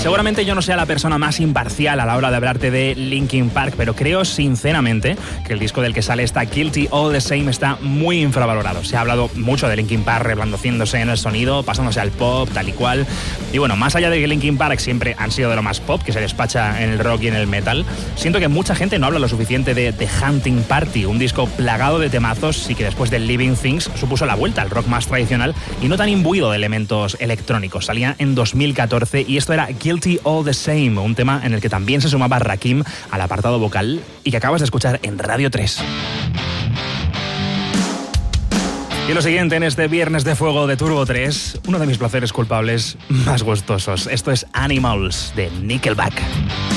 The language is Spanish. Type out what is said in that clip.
Seguramente yo no sea la persona más imparcial a la hora de hablarte de Linkin Park, pero creo sinceramente que el disco del que sale esta Guilty All the Same está muy infravalorado. Se ha hablado mucho de Linkin Park reblandeciéndose en el sonido, pasándose al pop, tal y cual. Y bueno, más allá de que Linkin Park siempre han sido de lo más pop que se despacha en el rock y en el metal, siento que mucha gente no habla lo suficiente de The Hunting Party, un disco plagado de temazos y que después de Living Things supuso la vuelta al rock más tradicional y no tan imbuido de elementos electrónicos. Salía en 2014 y esto era Guilty All the Same, un tema en el que también se sumaba Rakim al apartado vocal y que acabas de escuchar en Radio 3. Y lo siguiente en este Viernes de Fuego de Turbo 3, uno de mis placeres culpables más gustosos. Esto es Animals de Nickelback.